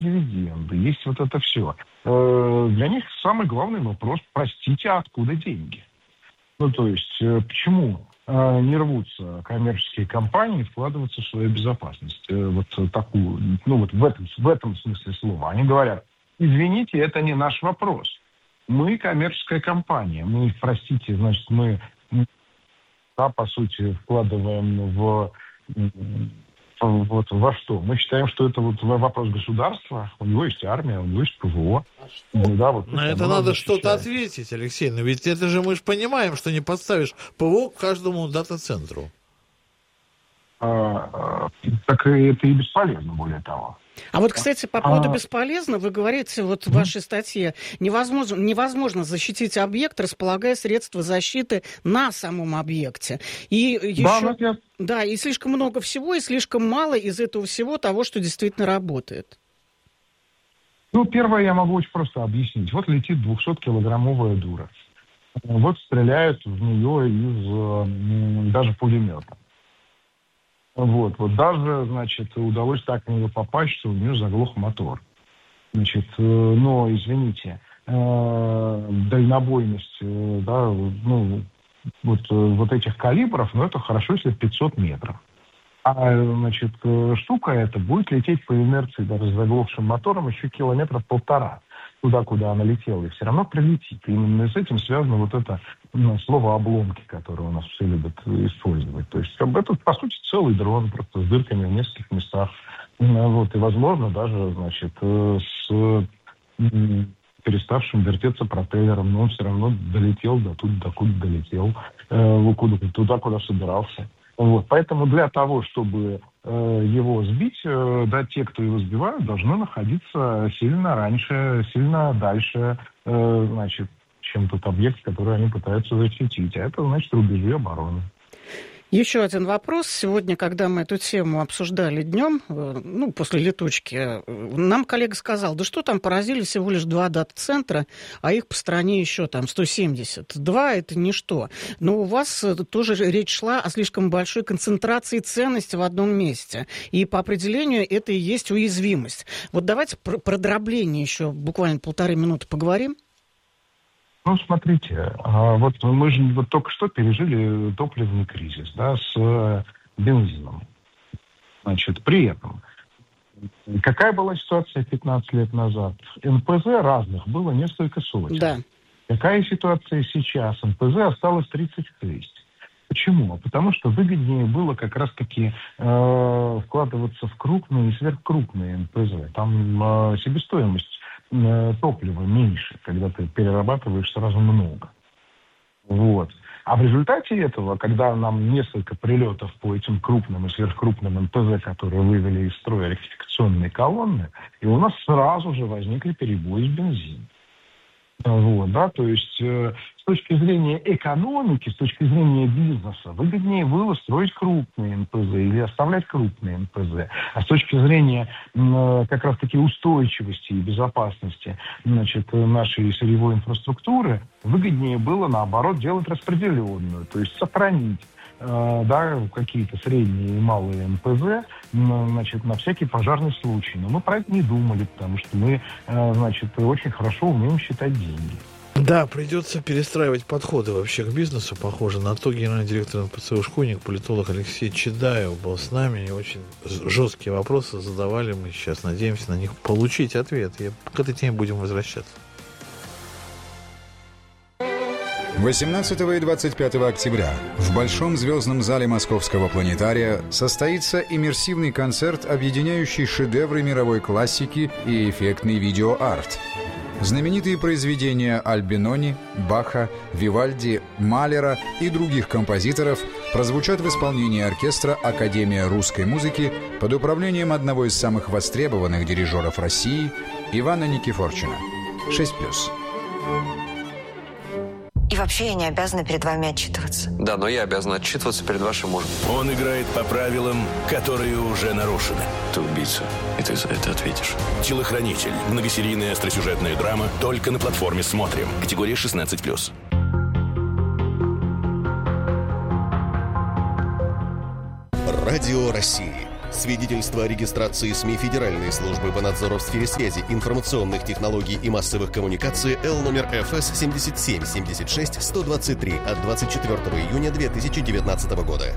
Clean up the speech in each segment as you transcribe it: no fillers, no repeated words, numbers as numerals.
дивиденды, есть вот это все. Для них самый главный вопрос, простите, а откуда деньги? Ну, то есть, почему не рвутся коммерческие компании вкладываться в свою безопасность? Вот такую, ну, вот в этом смысле слова. Они говорят, извините, это не наш вопрос. Мы коммерческая компания. Мы, простите, значит, мы, да, по сути, вкладываем вот во что? Мы считаем, что это вот вопрос государства. У него есть армия, у него есть ПВО. Да, вот на это надо что-то ответить, Алексей. Но ведь это же мы же понимаем, что не подставишь ПВО к каждому дата-центру. Так это и бесполезно, более того. А вот, кстати, по поводу бесполезно, вы говорите вот в вашей статье, невозможно защитить объект, располагая средства защиты на самом объекте. И еще, да, и слишком много всего, и слишком мало из этого всего того, что действительно работает. Ну, первое я могу очень просто объяснить. Вот летит 200-килограммовая дура. Вот стреляют в нее из даже пулемета. Вот даже, значит, удалось так в нее попасть, что у нее заглох мотор. Значит, но, извините, дальнобойность, да, ну, вот этих калибров, ну, это хорошо, если 500 метров. А, значит, штука эта будет лететь по инерции, даже с заглохшим мотором, еще 1,5 километра туда, куда она летела, и все равно прилетит. И именно с этим связано вот это слово «обломки», которое у нас все любят использовать. То есть это, по сути, целый дрон, просто с дырками в нескольких местах. Вот, и, возможно, даже, значит, с переставшим вертеться пропеллером, но он все равно долетел докуда долетел, туда, куда собирался. Вот. Поэтому для того, чтобы его сбить, да, те, кто его сбивают, должны находиться сильно раньше, сильно дальше, значит, чем тот объект, который они пытаются защитить. А это, значит, рубежи обороны. Еще один вопрос. Сегодня, когда мы эту тему обсуждали днем, ну, после летучки, нам коллега сказал, да что там, поразили всего лишь 2 дата-центра, а их по стране еще там 170. 2 – это ничто. Но у вас тоже речь шла о слишком большой концентрации ценности в одном месте. И по определению это и есть уязвимость. Вот давайте про дробление еще буквально 1,5 минуты поговорим. Ну, смотрите, вот мы же вот только что пережили топливный кризис, да, с бензином. Значит, при этом, какая была ситуация 15 лет назад? НПЗ разных было несколько сотен. Да. Какая ситуация сейчас? НПЗ осталось 36. Почему? Потому что выгоднее было как раз-таки вкладываться в крупные и сверхкрупные НПЗ. Там себестоимость топлива меньше, когда ты перерабатываешь сразу много. Вот. А в результате этого, когда нам несколько прилетов по этим крупным и сверхкрупным НПЗ, которые вывели из строя ректификационные колонны, и у нас сразу же возникли перебои с бензином. Вот, да, то есть с точки зрения экономики, с точки зрения бизнеса, выгоднее было строить крупные НПЗ или оставлять крупные НПЗ. А с точки зрения как раз-таки устойчивости и безопасности, значит, нашей сырьевой инфраструктуры, выгоднее было, наоборот, делать распределенную, то есть сохранить да, какие-то средние и малые НПЗ, значит, на всякий пожарный случай. Но мы про это не думали, потому что мы, значит, очень хорошо умеем считать деньги. Да, придется перестраивать подходы вообще к бизнесу. Похоже на то, генеральный директор НПЦ «Ушкуйник», политолог Алексей Чедаев был с нами. И очень жесткие вопросы задавали. Мы сейчас надеемся на них получить ответ. И к этой теме будем возвращаться. 18 и 25 октября в Большом звездном зале Московского планетария состоится иммерсивный концерт, объединяющий шедевры мировой классики и эффектный видеоарт. Знаменитые произведения Альбинони, Баха, Вивальди, Малера и других композиторов прозвучат в исполнении оркестра «Академия русской музыки» под управлением одного из самых востребованных дирижеров России Ивана Никифорчина. 6+. И вообще я не обязана перед вами отчитываться. Да, но я обязана отчитываться перед вашим мужем. Он играет по правилам, которые уже нарушены. Ты убийца, и ты за это ответишь. «Телохранитель». Многосерийная остросюжетная драма только на платформе «Смотрим». Категория 16+. Радио России. Свидетельство о регистрации СМИ Федеральной службы по надзору в сфере связи, информационных технологий и массовых коммуникаций Л номер ФС 77-76-123 от 24 июня 2019 года.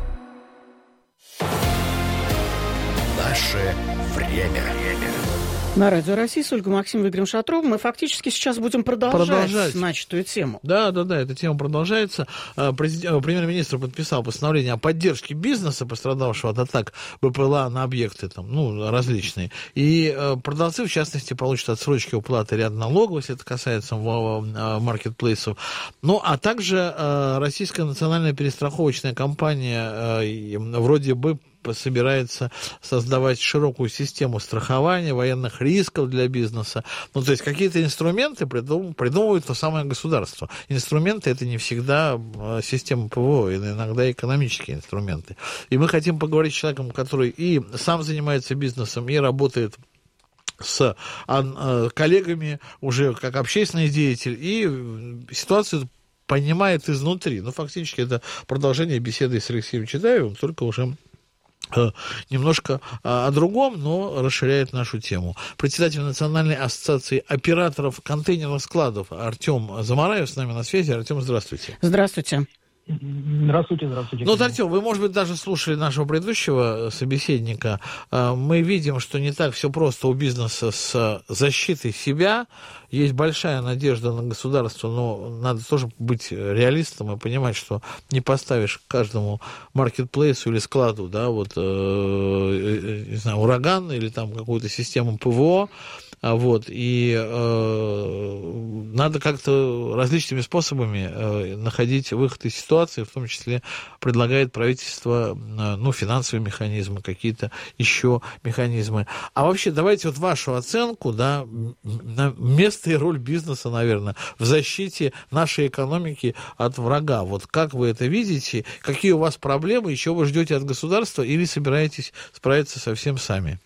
Наше время. На Радио России с Ольгой Максимовой, Игорем Шатровым мы фактически сейчас будем продолжать начатую тему. Да, эта тема продолжается. Премьер-министр подписал постановление о поддержке бизнеса, пострадавшего от атак БПЛА на объекты различные. И продавцы, в частности, получат отсрочки уплаты ряда налогов, если это касается маркетплейсов. Ну, а также Российская национальная перестраховочная компания вроде бы собирается создавать широкую систему страхования военных рисков для бизнеса. То есть какие-то инструменты придумывает то самое государство. Инструменты — это не всегда система ПВО, это иногда экономические инструменты. И мы хотим поговорить с человеком, который и сам занимается бизнесом, и работает с коллегами уже как общественный деятель, и ситуацию понимает изнутри. Фактически это продолжение беседы с Алексеем Чедаевым, только уже немножко о другом, но расширяет нашу тему. Председатель Национальной ассоциации операторов контейнерных складов Артем Замараев с нами на связи. Артем, здравствуйте. Здравствуйте. Здравствуйте. Артем, вы, может быть, даже слушали нашего предыдущего собеседника. Мы видим, что не так все просто у бизнеса с защитой себя. Есть большая надежда на государство, но надо тоже быть реалистом и понимать, что не поставишь каждому маркетплейсу или складу, не знаю, ураган или там какую-то систему ПВО. И надо как-то различными способами находить выход из ситуации, в том числе предлагает правительство финансовые механизмы, какие-то еще механизмы. А вообще давайте вашу оценку, на место и роль бизнеса, наверное, в защите нашей экономики от врага. Как вы это видите, какие у вас проблемы, и чего вы ждете от государства, или собираетесь справиться совсем сами?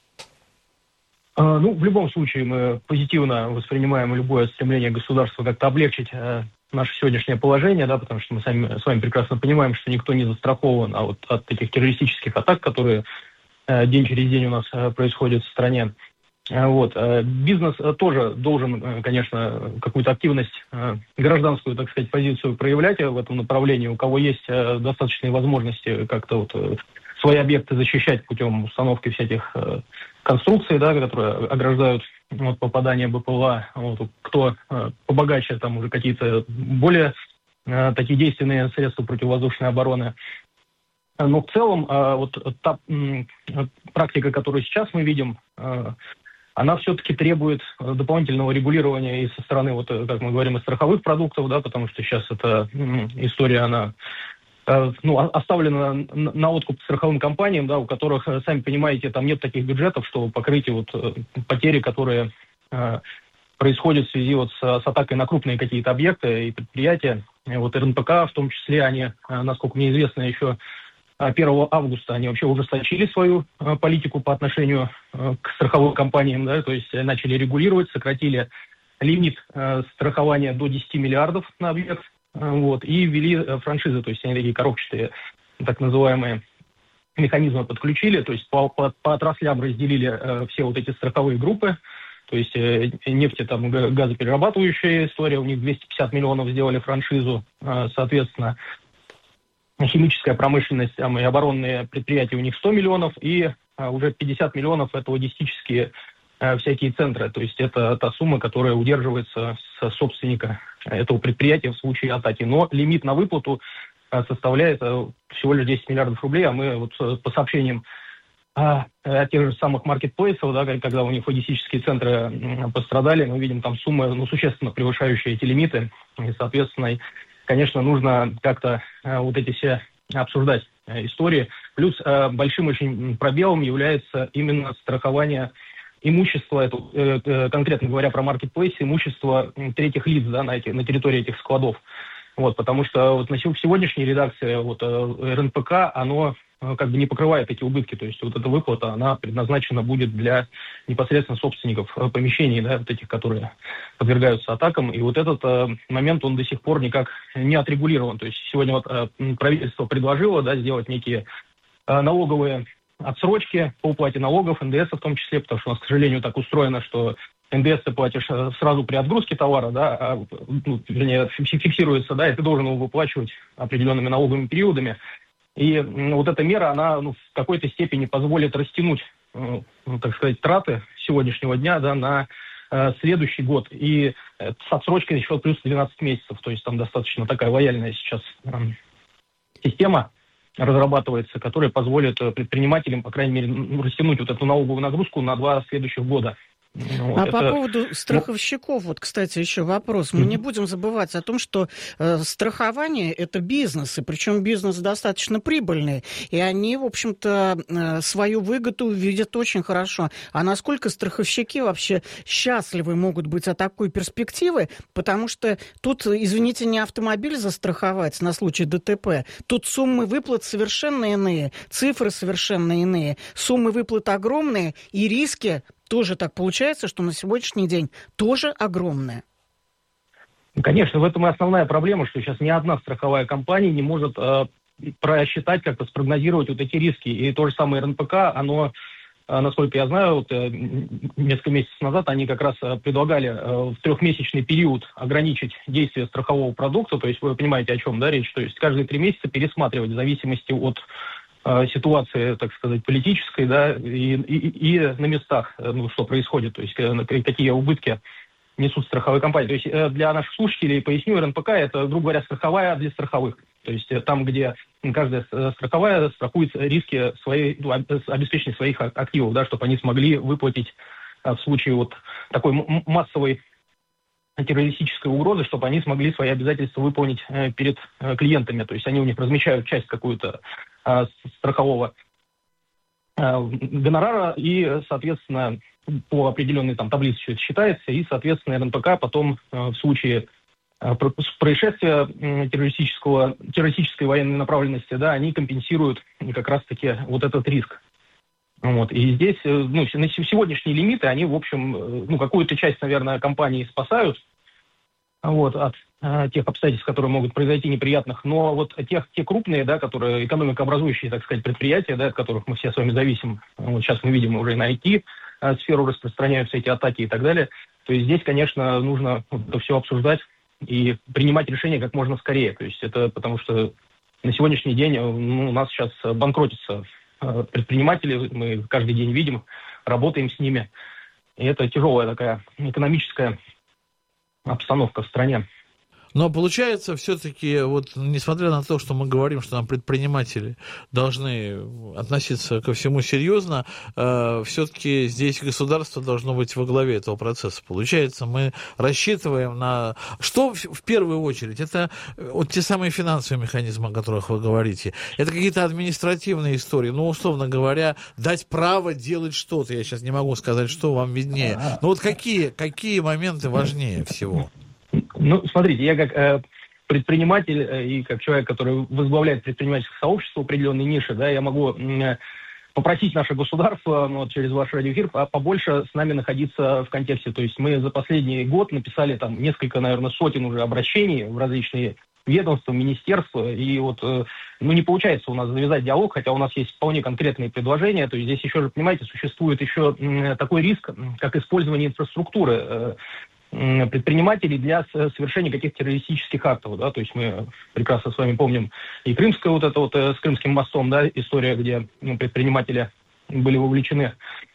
В любом случае мы позитивно воспринимаем любое стремление государства как-то облегчить наше сегодняшнее положение, потому что мы с вами прекрасно понимаем, что никто не застрахован от таких террористических атак, которые день через день у нас происходят в стране. Бизнес тоже должен, конечно, какую-то активность, гражданскую, так сказать, позицию проявлять в этом направлении. У кого есть достаточные возможности как-то свои объекты защищать путем установки всяких конструкций, которые ограждают от попадания БПЛА. Кто побогаче, там уже какие-то более такие действенные средства противовоздушной обороны. Но в целом та практика, которую сейчас мы видим, она все-таки требует дополнительного регулирования и со стороны, как мы говорим, и страховых продуктов, потому что сейчас эта история, она оставлена на откуп страховым компаниям, у которых, сами понимаете, там нет таких бюджетов, чтобы покрыть потери, которые происходят в связи с атакой на крупные какие-то объекты и предприятия. РНПК, в том числе, они, насколько мне известно, еще 1 августа они вообще ужесточили свою политику по отношению к страховым компаниям, то есть начали регулировать, сократили лимит страхования до 10 миллиардов на объект, и ввели франшизы, то есть они такие коробчатые, так называемые, механизмы подключили, то есть по отраслям разделили все эти страховые группы, то есть нефти, газоперерабатывающая история, у них 250 миллионов сделали франшизу, соответственно, химическая промышленность и оборонные предприятия у них 100 миллионов, и уже 50 миллионов это логистические всякие центры. То есть это та сумма, которая удерживается с собственника этого предприятия в случае атаки. Но лимит на выплату составляет всего лишь 10 миллиардов рублей, а мы по сообщениям тех же самых маркетплейсов, когда у них логистические центры пострадали, мы видим там суммы существенно превышающие эти лимиты. И, соответственно, конечно, нужно как-то эти все обсуждать истории. Плюс большим очень пробелом является именно страхование имущества, конкретно говоря про маркетплейсы, имущество третьих лиц на территории этих складов. Потому что в сегодняшней редакции РНПК, оно не покрывает эти убытки. То есть эта выплата, она предназначена будет для непосредственно собственников помещений, этих, которые подвергаются атакам. И этот момент, он до сих пор никак не отрегулирован. То есть сегодня правительство предложило сделать некие налоговые отсрочки по уплате налогов, НДС в том числе, потому что у нас, к сожалению, так устроено, что НДС ты платишь сразу при отгрузке товара, да, фиксируется, да, и ты должен его выплачивать определенными налоговыми периодами. И вот эта мера, она в какой-то степени позволит растянуть, так сказать, траты сегодняшнего дня, да, на следующий год. И с отсрочкой еще плюс 12 месяцев. То есть там достаточно такая лояльная сейчас система разрабатывается, которая позволит предпринимателям, по крайней мере, растянуть вот эту налоговую нагрузку на 2 следующих года. По поводу страховщиков, вот, кстати, еще вопрос. Мы не будем забывать о том, что страхование – это бизнес, и причем бизнес достаточно прибыльный, и они, в общем-то, свою выгоду видят очень хорошо. А насколько страховщики вообще счастливы могут быть от такой перспективы? Потому что тут, извините, не автомобиль застраховать на случай ДТП, тут суммы выплат совершенно иные, цифры совершенно иные, суммы выплат огромные, и риски тоже так получается, что на сегодняшний день тоже огромное. Конечно, в этом и основная проблема, что сейчас ни одна страховая компания не может просчитать, как-то спрогнозировать вот эти риски. И то же самое РНПК, оно, насколько я знаю, вот, несколько месяцев назад они как раз предлагали в 3-месячный период ограничить действие страхового продукта. То есть вы понимаете, о чем, да, речь? То есть каждые 3 месяца пересматривать в зависимости от ситуации, так сказать, политической, да, и на местах, что происходит, то есть какие убытки несут страховые компании. То есть для наших слушателей, поясню, РНПК – это, грубо говоря, страховая для страховых. То есть там, где каждая страховая страхует риски обеспечения своих активов, да, чтобы они смогли выплатить в случае вот такой массовой террористической угрозы, чтобы они смогли свои обязательства выполнить перед клиентами. То есть они у них размещают часть какую-то страхового гонорара, и, соответственно, по определенной там таблице все это считается, и, соответственно, РНПК потом в случае происшествия террористической военной направленности, да, они компенсируют как раз-таки вот этот риск. Вот. И здесь, на сегодняшние лимиты, они, в общем, какую-то часть, наверное, компаний спасают вот, от тех обстоятельств, которые могут произойти неприятных, но вот те крупные, да, которые экономикообразующие, так сказать, предприятия, да, от которых мы все с вами зависим, вот сейчас мы видим уже и на IT-сферу распространяются эти атаки и так далее, то есть здесь, конечно, нужно это все обсуждать и принимать решения как можно скорее, то есть это потому что на сегодняшний день у нас сейчас банкротятся предприниматели, мы каждый день видим, работаем с ними, и это тяжелая такая экономическая обстановка в стране. Но получается, все-таки, вот, несмотря на то, что мы говорим, что нам предприниматели должны относиться ко всему серьезно, все-таки здесь государство должно быть во главе этого процесса. Получается, мы рассчитываем на... Что в первую очередь? Это вот те самые финансовые механизмы, о которых вы говорите. Это какие-то административные истории. Ну, условно говоря, дать право делать что-то. Я сейчас не могу сказать, что вам виднее. Но вот какие моменты важнее всего? Ну, смотрите, я как предприниматель и как человек, который возглавляет предпринимательское сообщество в определенной нише, да, я могу попросить наше государство, вот, через ваш радиоэфир, побольше с нами находиться в контексте. То есть мы за последний год написали там несколько, наверное, сотен уже обращений в различные ведомства, министерства, и вот, не получается у нас завязать диалог, хотя у нас есть вполне конкретные предложения, то есть здесь еще, понимаете, существует еще такой риск, как использование инфраструктуры предпринимателей для совершения каких-то террористических актов, да, то есть мы прекрасно с вами помним и крымское вот это вот с Крымским мостом, да, история, где предприниматели были вовлечены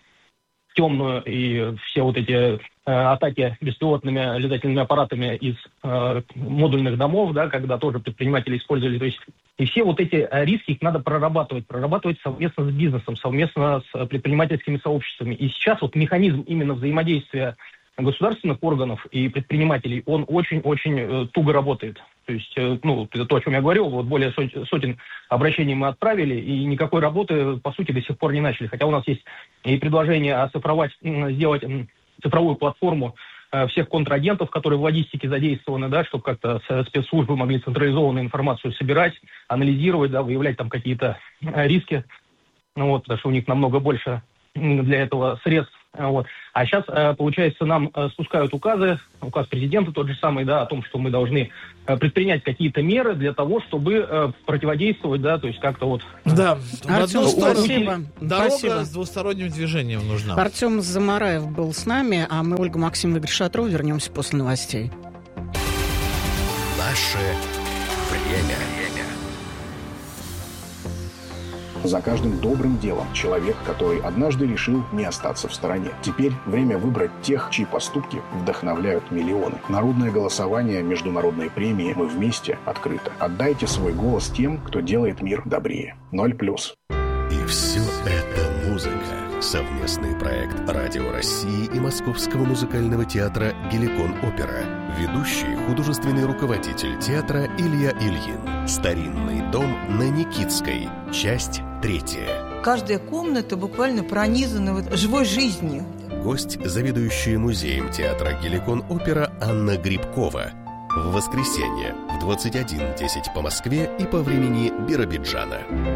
в темную, и все вот эти атаки беспилотными летательными аппаратами из модульных домов, да, когда тоже предприниматели использовали, то есть и все вот эти риски, их надо прорабатывать совместно с бизнесом, совместно с предпринимательскими сообществами. И сейчас вот механизм именно взаимодействия государственных органов и предпринимателей, он очень-очень туго работает. То есть, это то, о чем я говорил, вот более сотен обращений мы отправили, и никакой работы, по сути, до сих пор не начали. Хотя у нас есть и предложение сделать цифровую платформу всех контрагентов, которые в логистике задействованы, да, чтобы как-то спецслужбы могли централизованную информацию собирать, анализировать, да, выявлять там какие-то риски, потому что у них намного больше для этого средств Вот. А сейчас, получается, нам спускают указы, указ президента тот же самый, да, о том, что мы должны предпринять какие-то меры для того, чтобы противодействовать, да, то есть как-то вот... Да, Артем, спасибо. Дорога Спасибо. с двусторонним движением нужна. Артем Замараев был с нами, а мы, Ольга Максимова, Игорь Шатров, вернемся после новостей. Наше время. За каждым добрым делом человек, который однажды решил не остаться в стороне. Теперь время выбрать тех, чьи поступки вдохновляют миллионы. Народное голосование, международные премии «Мы вместе» открыто. Отдайте свой голос тем, кто делает мир добрее. 0+. И все это музыка. Совместный проект Радио России и Московского музыкального театра «Геликон Опера». Ведущий художественный руководитель театра Илья Ильин. Старинный дом на Никитской. Часть 3. Каждая комната буквально пронизана живой жизнью. Гость, заведующая музеем театра «Геликон Опера» Анна Грибкова. В воскресенье в 21:10 по Москве и по времени Биробиджана.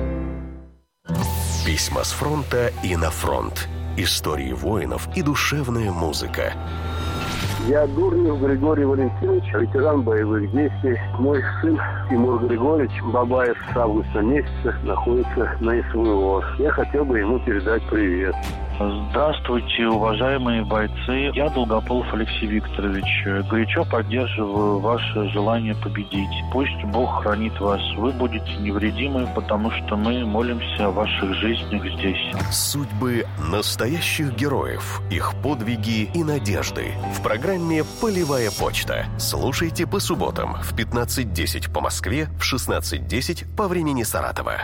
Письма с фронта и на фронт. Истории воинов и душевная музыка. Я Дурнев Григорий Валентинович, ветеран боевых действий. Мой сын Тимур Григорьевич Бабаев с августа месяца находится на СВО. Я хотел бы ему передать привет. Здравствуйте, уважаемые бойцы. Я Долгополов Алексей Викторович. Горячо поддерживаю ваше желание победить. Пусть Бог хранит вас. Вы будете невредимы, потому что мы молимся о ваших жизнях здесь. Судьбы настоящих героев, их подвиги и надежды. В программе «Полевая почта». Слушайте по субботам в 15:10 по Москве, в 16:10 по времени Саратова.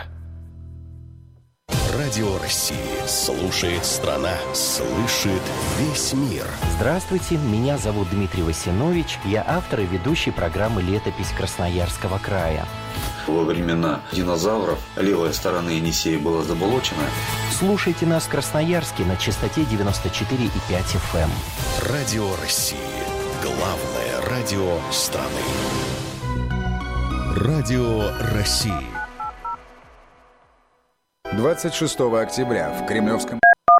Радио России. Слушает страна. Слышит весь мир. Здравствуйте, меня зовут Дмитрий Васинович. Я автор и ведущий программы «Летопись Красноярского края». Во времена динозавров левая сторона Енисея была заболочена. Слушайте нас в Красноярске на частоте 94,5 FM. Радио России. Главное радио страны. Радио России. 26 октября в Кремлевском...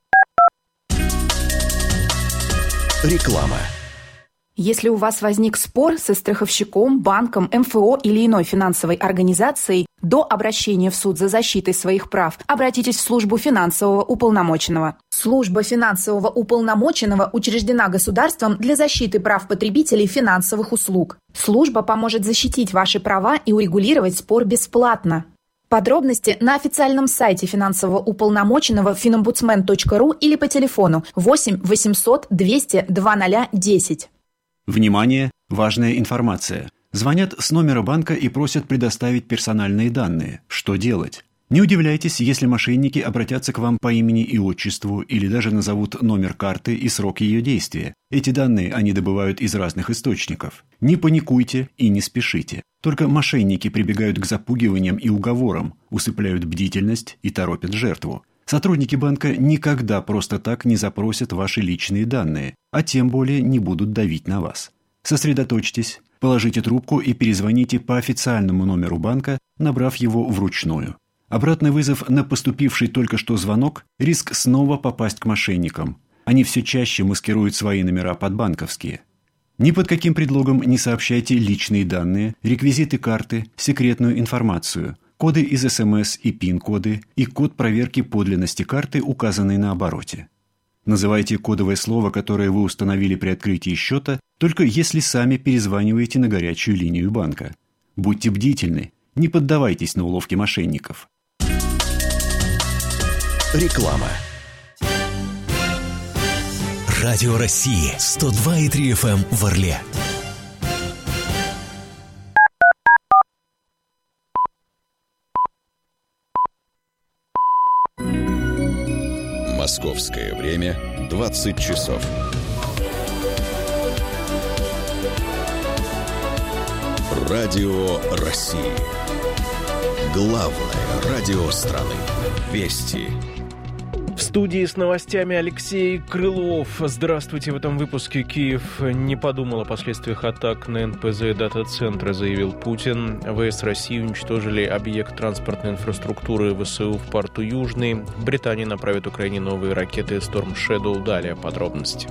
Реклама. Если у вас возник спор со страховщиком, банком, МФО или иной финансовой организацией, до обращения в суд за защитой своих прав обратитесь в службу финансового уполномоченного. Служба финансового уполномоченного учреждена государством для защиты прав потребителей финансовых услуг. Служба поможет защитить ваши права и урегулировать спор бесплатно. Подробности на официальном сайте финансового уполномоченного finombudsman.ru или по телефону 8 800 200 2010. Внимание! Важная информация. Звонят с номера банка и просят предоставить персональные данные. Что делать? Не удивляйтесь, если мошенники обратятся к вам по имени и отчеству или даже назовут номер карты и срок ее действия. Эти данные они добывают из разных источников. Не паникуйте и не спешите. Только мошенники прибегают к запугиваниям и уговорам, усыпляют бдительность и торопят жертву. Сотрудники банка никогда просто так не запросят ваши личные данные, а тем более не будут давить на вас. Сосредоточьтесь, положите трубку и перезвоните по официальному номеру банка, набрав его вручную. Обратный вызов на поступивший только что звонок – риск снова попасть к мошенникам. Они все чаще маскируют свои номера под банковские. Ни под каким предлогом не сообщайте личные данные, реквизиты карты, секретную информацию, коды из СМС и ПИН-коды и код проверки подлинности карты, указанный на обороте. Называйте кодовое слово, которое вы установили при открытии счета, только если сами перезваниваете на горячую линию банка. Будьте бдительны, не поддавайтесь на уловки мошенников. Реклама. Радио России 102,3 FM в Орле. Московское время 20 часов. Радио России. Главное радио страны. Вести. студии с новостями Алексей Крылов. Здравствуйте. В этом выпуске. Киев не подумал о последствиях атак на НПЗ и дата-центры, заявил Путин. ВС России уничтожили объект транспортной инфраструктуры ВСУ в порту Южный. Британия направит Украине новые ракеты Storm Shadow. Далее подробности.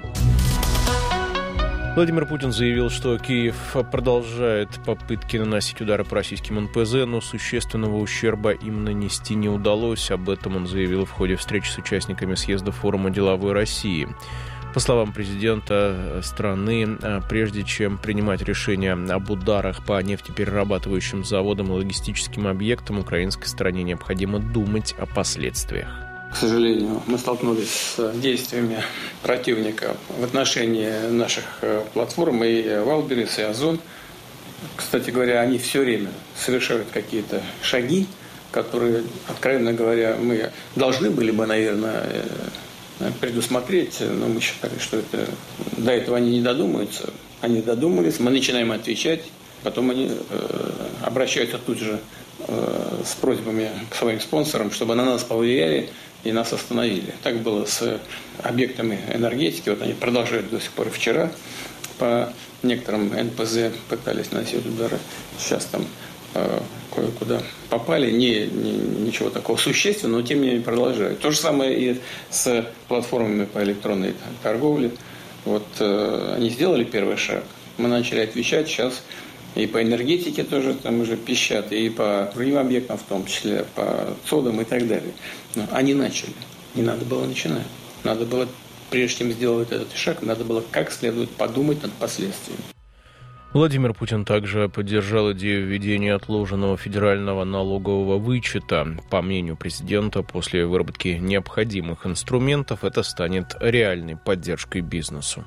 Владимир Путин заявил, что Киев продолжает попытки наносить удары по российским НПЗ, но существенного ущерба им нанести не удалось. Об этом он заявил в ходе встречи с участниками съезда форума «Деловой России». По словам президента страны, прежде чем принимать решение об ударах по нефтеперерабатывающим заводам и логистическим объектам, украинской стороне необходимо думать о последствиях. К сожалению, мы столкнулись с действиями противника в отношении наших платформ и Валберес, и Озон. Кстати говоря, они все время совершают какие-то шаги, которые, откровенно говоря, мы должны были бы, наверное, предусмотреть, но мы считали, что до этого они не додумаются. Они додумались, мы начинаем отвечать, потом они обращаются тут же с просьбами к своим спонсорам, чтобы на нас повлияли и нас остановили. Так было с объектами энергетики. Вот они продолжают до сих пор. Вчера по некоторым НПЗ пытались наносить удары. Сейчас там кое-куда попали. Ничего такого существенного, но тем не менее продолжают. То же самое и с платформами по электронной торговле. Вот они сделали первый шаг. Мы начали отвечать. Сейчас и по энергетике тоже там уже пищат, и по другим объектам, в том числе по ЦОДам и так далее. Но они начали. Не надо было начинать. Надо было, прежде чем сделать этот шаг, надо было как следует подумать над последствиями. Владимир Путин также поддержал идею введения отложенного федерального налогового вычета. По мнению президента, после выработки необходимых инструментов это станет реальной поддержкой бизнесу.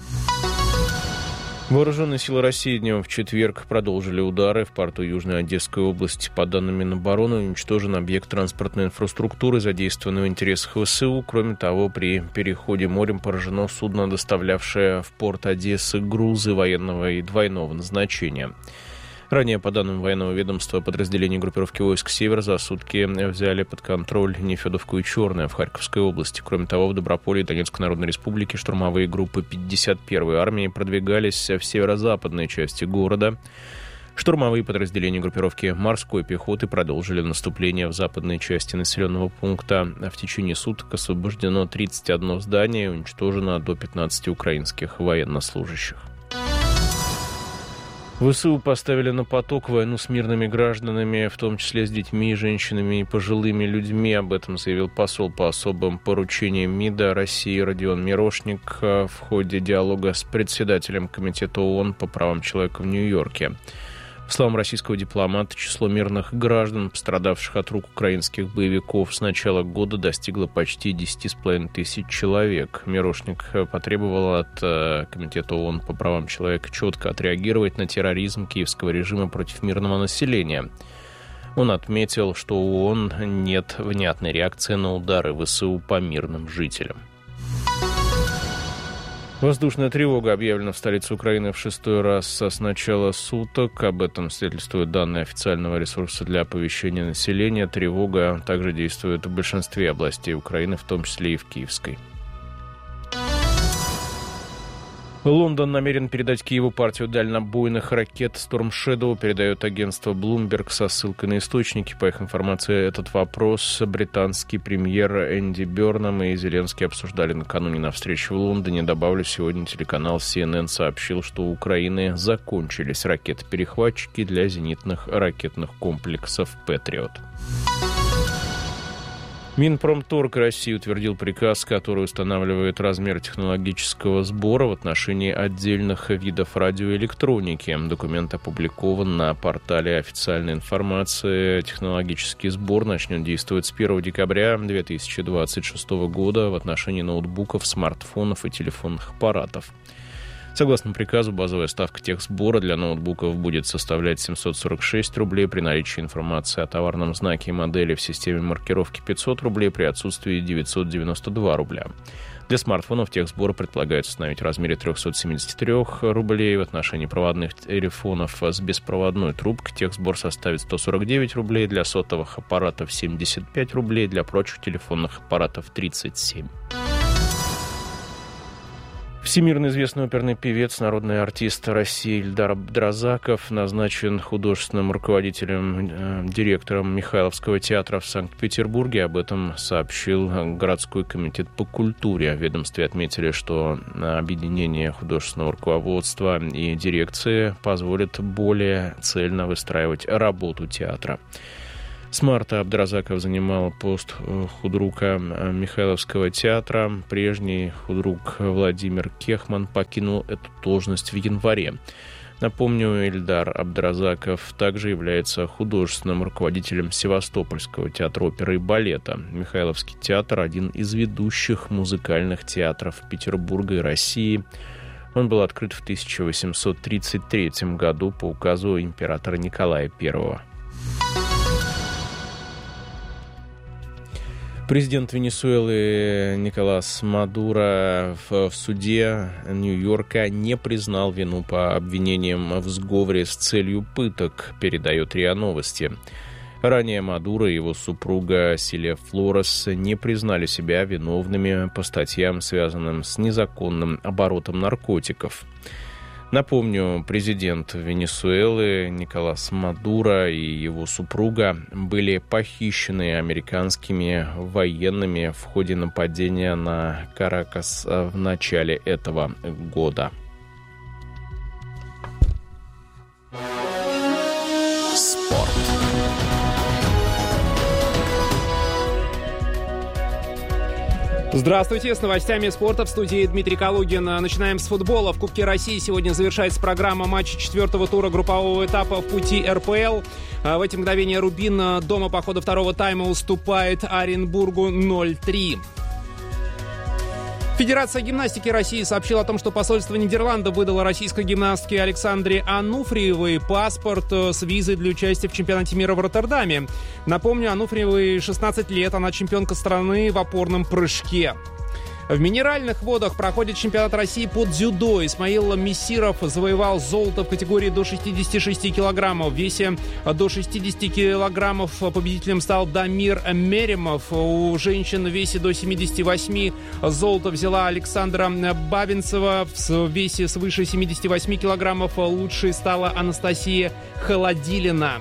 Вооруженные силы России днем в четверг продолжили удары в порту Южной Одесской области. По данным Минобороны, уничтожен объект транспортной инфраструктуры, задействованный в интересах ВСУ. Кроме того, при переходе морем поражено судно, доставлявшее в порт Одессы грузы военного и двойного назначения. Ранее, по данным военного ведомства, подразделения группировки войск «Север» за сутки взяли под контроль Нефедовку и Черное в Харьковской области. Кроме того, в Доброполе и Донецкой Народной Республике штурмовые группы 51-й армии продвигались в северо-западной части города. Штурмовые подразделения группировки морской пехоты продолжили наступление в западной части населенного пункта. В течение суток освобождено 31 здание и уничтожено до 15 украинских военнослужащих. ВСУ поставили на поток войну с мирными гражданами, в том числе с детьми, женщинами и пожилыми людьми. Об этом заявил посол по особым поручениям МИДа России Родион Мирошник в ходе диалога с председателем Комитета ООН по правам человека в Нью-Йорке. По словам российского дипломата, число мирных граждан, пострадавших от рук украинских боевиков, с начала года достигло почти 10,5 тысяч человек. Мирошник потребовал от Комитета ООН по правам человека четко отреагировать на терроризм киевского режима против мирного населения. Он отметил, что у ООН нет внятной реакции на удары ВСУ по мирным жителям. Воздушная тревога объявлена в столице Украины в 6-й раз с начала суток. Об этом свидетельствуют данные официального ресурса для оповещения населения. Тревога также действует в большинстве областей Украины, в том числе и в Киевской. Лондон намерен передать Киеву партию дальнобойных ракет Storm Shadow, передает агентство Bloomberg со ссылкой на источники. По их информации, этот вопрос британский премьер Энди Бёрнам и Зеленский обсуждали накануне на встрече в Лондоне. Добавлю, сегодня телеканал CNN сообщил, что у Украины закончились ракеты-перехватчики для зенитных ракетных комплексов «Патриот». Минпромторг России утвердил приказ, который устанавливает размер технологического сбора в отношении отдельных видов радиоэлектроники. Документ опубликован на портале официальной информации. Технологический сбор начнет действовать с 1 декабря 2026 года в отношении ноутбуков, смартфонов и телефонных аппаратов. Согласно приказу, базовая ставка техсбора для ноутбуков будет составлять 746 рублей при наличии информации о товарном знаке и модели в системе маркировки 500 рублей, при отсутствии 992 рубля. Для смартфонов техсбор предполагают установить в размере 373 рублей. В отношении проводных телефонов с беспроводной трубкой техсбор составит 149 рублей, для сотовых аппаратов 75 рублей, для прочих телефонных аппаратов 37. Всемирно известный оперный певец, народный артист России Ильдар Абдразаков назначен художественным руководителем, директором Михайловского театра в Санкт-Петербурге. Об этом сообщил городской комитет по культуре. В ведомстве отметили, что объединение художественного руководства и дирекции позволит более цельно выстраивать работу театра. С марта Абдразаков занимал пост худрука Михайловского театра. Прежний худрук Владимир Кехман покинул эту должность в январе. Напомню, Ильдар Абдразаков также является художественным руководителем Севастопольского театра оперы и балета. Михайловский театр – один из ведущих музыкальных театров Петербурга и России. Он был открыт в 1833 году по указу императора Николая I. Президент Венесуэлы Николас Мадуро в суде Нью-Йорка не признал вину по обвинениям в сговоре с целью пыток, передает РИА Новости. Ранее Мадуро и его супруга Силия Флорес не признали себя виновными по статьям, связанным с незаконным оборотом наркотиков. Напомню, президент Венесуэлы Николас Мадуро и его супруга были похищены американскими военными в ходе нападения на Каракас в начале этого года. Спорт. Здравствуйте, с новостями спорта в студии Дмитрий Калугин. Начинаем с футбола. В Кубке России сегодня завершается программа матчей четвертого тура группового этапа в пути РПЛ. В эти мгновения Рубин дома по ходу второго тайма уступает Оренбургу 0-3. Федерация гимнастики России сообщила о том, что посольство Нидерландов выдало российской гимнастке Александре Ануфриевой паспорт с визой для участия в чемпионате мира в Роттердаме. Напомню, Ануфриевой 16 лет, она чемпионка страны в опорном прыжке. В минеральных водах проходит чемпионат России по дзюдо. Исмаил Мессиров завоевал золото в категории до 66 килограммов. В весе до 60 килограммов победителем стал Дамир Меримов. У женщин в весе до 78 золото взяла Александра Бабинцева. В весе свыше 78 килограммов лучшей стала Анастасия Холодилина.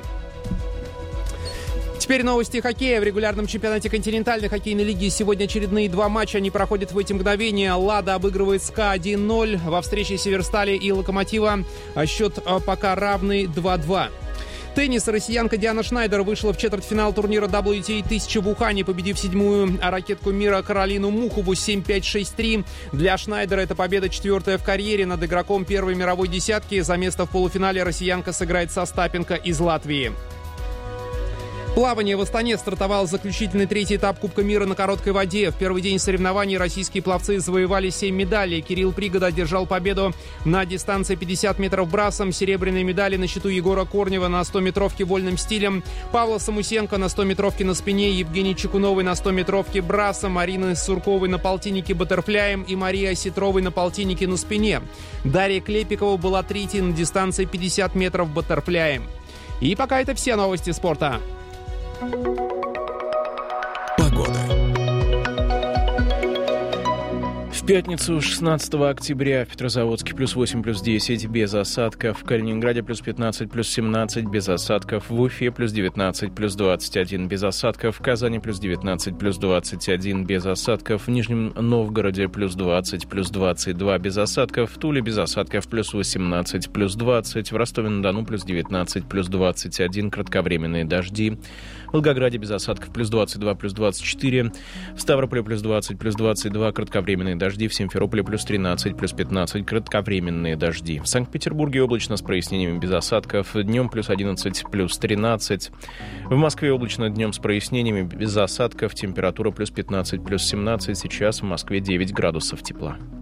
Теперь новости хоккея. В регулярном чемпионате континентальной хоккейной лиги сегодня очередные два матча. Они проходят в эти мгновения. «Лада» обыгрывает «СКА» 1-0. Во встрече «Северстали» и «Локомотива» счет пока равный 2-2. Теннис. Россиянка Диана Шнайдер вышла в четвертьфинал турнира WTA 1000 в Ухане, победив седьмую ракетку мира Каролину Мухову 7-5-6-3. Для Шнайдера это победа четвертая в карьере над игроком первой мировой десятки. За место в полуфинале россиянка сыграет со Остапенко из Латвии. Плавание в Астане стартовал заключительный третий этап Кубка мира на короткой воде. В первый день соревнований российские пловцы завоевали 7 медалей. Кирилл Пригода одержал победу на дистанции 50 метров брасом. Серебряные медали на счету Егора Корнева на 100-метровке вольным стилем, Павла Самусенко на 100-метровке на спине, Евгений Чекуновой на 100-метровке брасом, Марины Сурковой на полтиннике баттерфляем и Мария Осетровой на полтиннике на спине. Дарья Клепикова была третьей на дистанции 50 метров баттерфляем. И пока это все новости спорта. Погода. В пятницу 16 октября в Петрозаводске +8, +10, без осадков. В Калининграде +15, +17, без осадков. В Уфе +19, +21, без осадков. В Казани +19, +21, без осадков. В Нижнем Новгороде +20, +22, без осадков. В Туле без осадков +18, +20. В Ростове-на-Дону +19, +21, кратковременные дожди. В Волгограде без осадков +22, +24. В Ставрополе +20, +22, кратковременные дожди. В Симферополе +13, +15, кратковременные дожди. В Санкт-Петербурге облачно с прояснениями без осадков. Днем +11, +13. В Москве облачно днем с прояснениями без осадков. Температура +15, +17. Сейчас в Москве 9 градусов тепла.